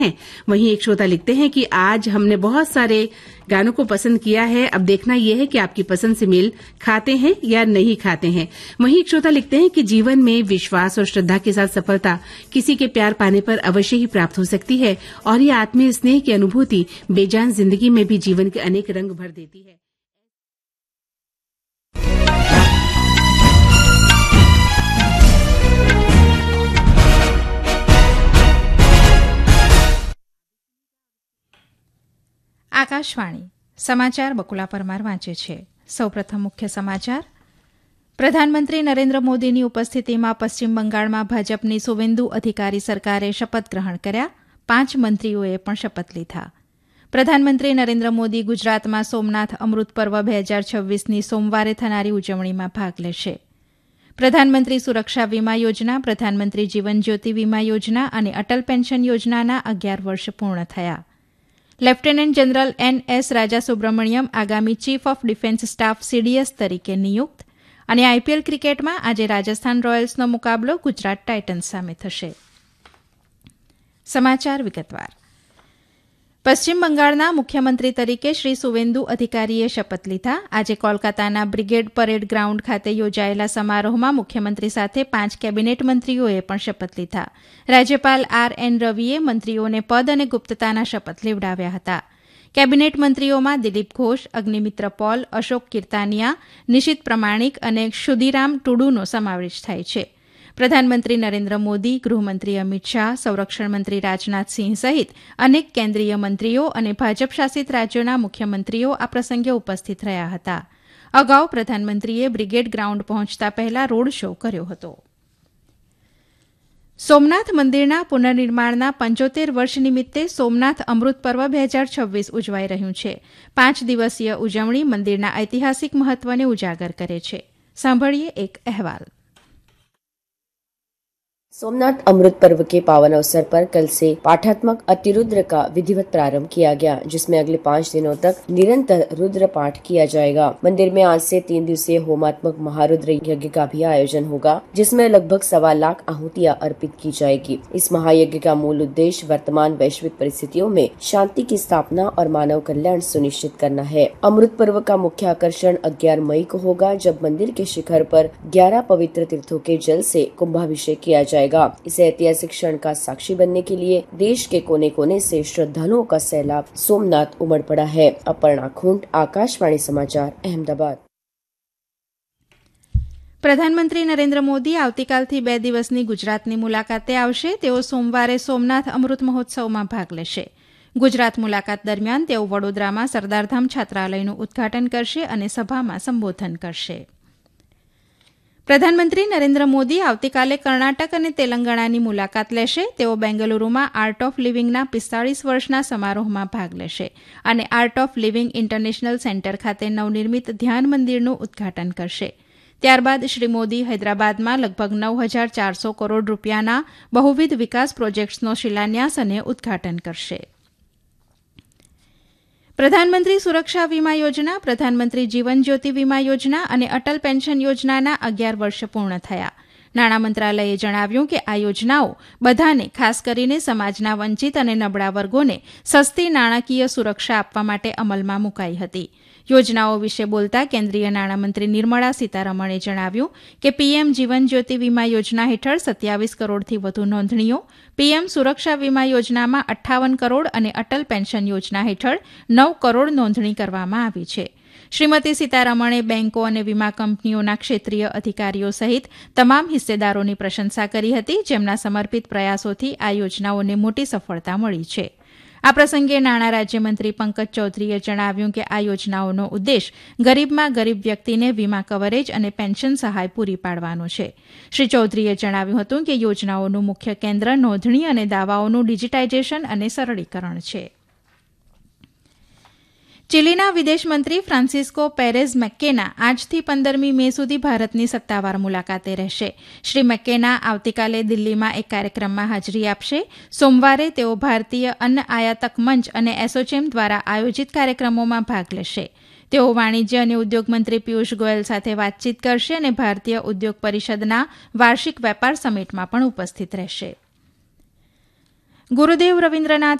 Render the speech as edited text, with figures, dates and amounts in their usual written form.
हैं। वहीं एक श्रोता लिखते हैं कि आज हमने बहुत सारे गानों को पसंद किया है, अब देखना यह है कि आपकी पसंद से मेल खाते हैं या नहीं खाते हैं। वहीं एक श्रोता लिखते हैं कि जीवन में विश्वास और श्रद्धा के साथ सफलता किसी के प्यार पाने पर अवश्य ही प्राप्त हो सकती है और ये आत्मीय स्नेह की अनुभूति बेजान जिंदगी में भी जीवन के अनेक रंग भर देती है। આકાશવાણી સમાચાર બકુલા પરમાર વાંચે છે. સૌપ્રથમ મુખ્ય સમાચાર. પ્રધાનમંત્રી નરેન્દ્ર મોદીની ઉપસ્થિતિમાં પશ્ચિમ બંગાળમાં ભાજપની સુવેન્દુ અધિકારી સરકારે શપથ ગ્રહણ કર્યા. 5 મંત્રીઓએ પણ શપથ લીધા. પ્રધાનમંત્રી નરેન્દ્ર મોદી ગુજરાતમાં સોમનાથ અમૃત પર્વ 2026ની સોમવારે થનારી ઉજવણીમાં ભાગ લેશે. પ્રધાનમંત્રી સુરક્ષા વીમા યોજના, પ્રધાનમંત્રી જીવન જ્યોતિ વીમા યોજના અને અટલ પેન્શન યોજનાના 11 વર્ષ પૂર્ણ થયા. Lieutenant general એન.એસ. રાજા સુબ્રમણ્યમ આગામી chief of defence staff CDS તરીકે નિયુક્ત. અને આઈપીએલ ક્રિકેટમાં આજે રાજસ્થાન રોયલ્સનો મુકાબલો ગુજરાત ટાઇટન્સ સામે થશે. સમાચાર વિગતવાર. પશ્ચિમ બંગાળના મુખ્યમંત્રી તરીકે શ્રી સુવેન્દુ અધિકારીએ શપથ લીધા. આજે કોલકાતાના બ્રિગેડ પરેડ ગ્રાઉન્ડ ખાતે યોજાયેલા સમારોહમાં મુખ્યમંત્રી સાથે 5 કેબિનેટ મંત્રીઓએ પણ શપથ લીધા. રાજ્યપાલ આર.એન. રવિએ મંત્રીઓને પદ અને ગુપ્તતાના શપથ લેવડાવ્યા હતા. કેબિનેટ મંત્રીઓમાં દિલીપ ઘોષ, અગ્નિમિત્ર પોલ, અશોક કિર્તાનિયા, નિશિત પ્રમાણિક અને ક્ષુદીરામ ટુડુનો સમાવેશ થાય છે. પ્રધાનમંત્રી નરેન્દ્ર મોદી, ગૃહમંત્રી અમિત શાહ, સંરક્ષણ મંત્રી રાજનાથસિંહ સહિત અનેક કેન્દ્રીય મંત્રીઓ અને ભાજપ શાસિત રાજ્યોના મુખ્યમંત્રીઓ આ પ્રસંગે ઉપસ્થિત રહ્યા હતા. અગાઉ પ્રધાનમંત્રીએ બ્રિગેડ ગ્રાઉન્ડ પહોંચતા પહેલા રોડ શો કર્યો હતો. સોમનાથ મંદિરના પુનર્નિર્માણના 75 વર્ષ નિમિત્તે સોમનાથ અમૃત પર્વ 2026 ઉજવાઈ રહ્યું છે. 5 દિવસીય ઉજવણી મંદિરના ઐતિહાસિક મહત્વને ઉજાગર કરે છે. સાંભળીએ એક અહેવાલ. सोमनाथ अमृत पर्व के पावन अवसर पर कल से पाठात्मक अतिरुद्र का विधिवत प्रारंभ किया गया, जिसमें अगले 5 दिनों तक निरंतर रुद्र पाठ किया जाएगा. मंदिर में आज से 3 दिवसीय होमात्मक महारुद्र यज्ञ का भी आयोजन होगा, जिसमें लगभग 1.25 लाख आहुतियां अर्पित की जाएगी. इस महायज्ञ का मूल उद्देश्य वर्तमान वैश्विक परिस्थितियों में शांति की स्थापना और मानव कल्याण सुनिश्चित करना है. अमृत पर्व का मुख्य आकर्षण 11 मई को होगा, जब मंदिर के शिखर पर 11 पवित्र तीर्थों के जल से कुंभाभिषेक किया जाएगा. इसे ऐतिहासिक क्षण का साक्षी बनने के लिए देश के कोने कोने से श्रद्धालुओं का सैलाब सोमनाथ उमड़ पड़ा है. अपर्णा खुंट, आकाशवाणी समाचार, अहमदाबाद. પ્રધાનમંત્રી નરેન્દ્ર મોદી આવતીકાલથી 2 દિવસની ગુજરાતની મુલાકાતે આવશે. તેઓ સોમવારે સોમનાથ અમૃત મહોત્સવમાં ભાગ લેશે. ગુજરાત મુલાકાત દરમિયાન તેઓ વડોદરામાં સરદારધામ છાત્રાલયનું ઉદ્ઘાટન કરશે અને સભામાં સંબોધન કરશે. પ્રધાનમંત્રી નરેન્દ્ર મોદી આવતીકાલે કર્ણાટક અને તેલંગાણાની મુલાકાત લેશે. તેઓ બેંગલુરુમાં આર્ટ ઓફ લિવિંગના 45 વર્ષના સમારોહમાં ભાગ લેશે અને art of living international centre ખાતે નવનિર્મિત ધ્યાન મંદિરનું ઉદ્ઘાટન કરશે. ત્યારબાદ શ્રી મોદી હૈદરાબાદમાં લગભગ 9,400 કરોડ રૂપિયાના બહુવિધ વિકાસ પ્રોજેક્ટ્સનો શિલાન્યાસ અને ઉદ્ઘાટન કરશે. પ્રધાનમંત્રી સુરક્ષા વીમા યોજના, પ્રધાનમંત્રી જીવન જ્યોતિ વીમા યોજના અને અટલ પેન્શન યોજનાના 11 વર્ષ પૂર્ણ થયા. નાણાં મંત્રાલયે જણાવ્યું કે આ યોજનાઓ બધાને, ખાસ કરીને સમાજના વંચિત અને નબળા વર્ગોને સસ્તી નાણાકીય સુરક્ષા આપવા માટે અમલમાં મુકાઈ હતી. યોજનાઓ વિશે બોલતા કેન્દ્રીય નાણામંત્રી નિર્મળા સીતારમણે જણાવ્યું કે પીએમ જીવન જ્યોતિ વીમા યોજના હેઠળ 27 કરોડથી વધુ નોંધણીઓ, પીએમ સુરક્ષા વીમા યોજનામાં 58 કરોડ અને અટલ પેન્શન યોજના હેઠળ 9 કરોડ નોંધણી કરવામાં આવી છે. શ્રીમતી સીતારમણે બેંકો અને વીમા કંપનીઓના ક્ષેત્રીય અધિકારીઓ સહિત તમામ હિસ્સેદારોની પ્રશંસા કરી હતી, જેમના સમર્પિત પ્રયાસોથી આ યોજનાઓને મોટી સફળતા મળી છે. આ પ્રસંગે નાણાં રાજ્યમંત્રી પંકજ ચૌધરીએ જણાવ્યું કે આ યોજનાઓનો ઉદ્દેશ ગરીબમાં ગરીબ વ્યક્તિને વીમા કવરેજ અને પેન્શન સહાય પૂરી પાડવાનો છે. શ્રી ચૌધરીએ જણાવ્યું હતું કે યોજનાઓનું મુખ્ય કેન્દ્ર નોંધણી અને દાવાઓનું ડિજિટાઇઝેશન અને સરળીકરણ છે. ચીલીના વિદેશમંત્રી ફ્રાન્સિસ્કો પેરેઝ મેક્કેના આજથી 15મી મે સુધી ભારતની સત્તાવાર મુલાકાતે રહેશે. શ્રી મેક્કેના આવતીકાલે દિલ્હીમાં એક કાર્યક્રમમાં હાજરી આપશે. સોમવારે તેઓ ભારતીય અન્ન આયાતક મંચ અને એસોચેમ દ્વારા આયોજિત કાર્યક્રમોમાં ભાગ લેશે. તેઓ વાણિજ્ય અને ઉદ્યોગ મંત્રી પિયુષ ગોયલ સાથે વાતચીત કરશે અને ભારતીય ઉદ્યોગ પરિષદના વાર્ષિક વેપાર સમિટમાં પણ ઉપસ્થિત રહેશે. ગુરુદેવ રવિન્દ્રનાથ